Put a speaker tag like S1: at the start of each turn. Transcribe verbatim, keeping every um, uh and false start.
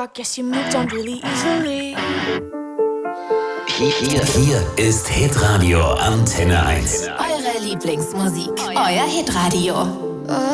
S1: I guess you moved on really easily.
S2: Hier, hier ist Hitradio Antenne eins.
S3: Eure Lieblingsmusik, euer Hitradio.